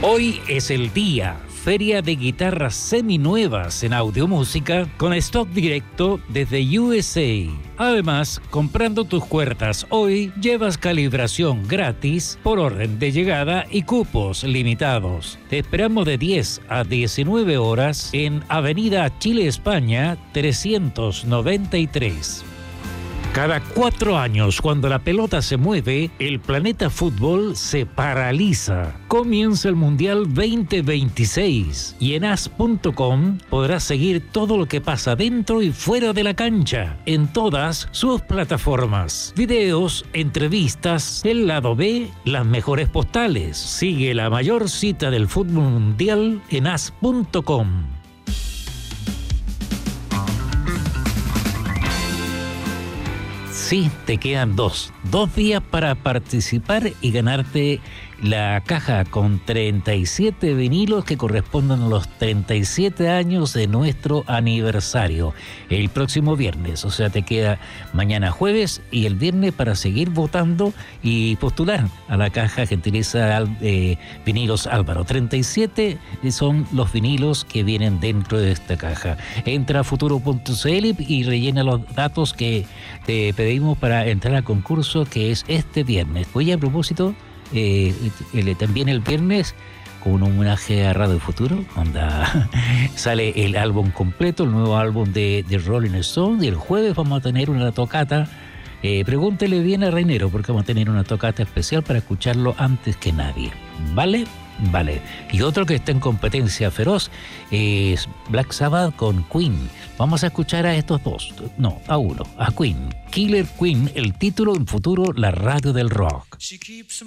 Hoy es el día. Feria de guitarras seminuevas en audiomúsica con stock directo desde USA. Además, comprando tus cuerdas hoy, llevas calibración gratis por orden de llegada y cupos limitados. Te esperamos de 10 a 19 horas en Avenida Chile, España, 393. Cada 4 años, cuando la pelota se mueve, el planeta fútbol se paraliza. Comienza el Mundial 2026 y en as.com podrás seguir todo lo que pasa dentro y fuera de la cancha, en todas sus plataformas. Videos, entrevistas, el lado B, las mejores postales. Sigue la mayor cita del fútbol mundial en as.com. Sí, te quedan dos días para participar y ganarte la caja con 37 vinilos que corresponden a los 37 años de nuestro aniversario. El próximo viernes, o sea, te queda mañana jueves y el viernes para seguir votando y postular a la caja gentileza Vinilos Álvaro. 37 son los vinilos que vienen dentro de esta caja. Entra a futuro.cl y rellena los datos que te pedimos para entrar al concurso, que es este viernes. Oye, a propósito, también el viernes, con un homenaje a Radio Futuro, sale el álbum completo, el nuevo álbum de Rolling Stones, y el jueves vamos a tener una tocata. Pregúntele bien a Reinero, porque vamos a tener una tocata especial para escucharlo antes que nadie. ¿Vale? Vale. Y otro que está en competencia feroz es Black Sabbath con Queen. Vamos a escuchar a estos dos. No, a uno. A Queen. Killer Queen, el título en Futuro, la radio del rock.